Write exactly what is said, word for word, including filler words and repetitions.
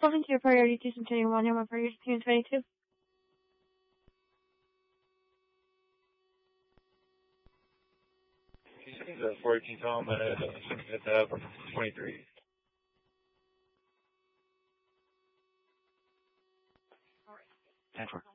Welcome to your priority two twenty-one. How for your two twenty-two? The fourteen Tom at uh, twenty-three. All right. Network.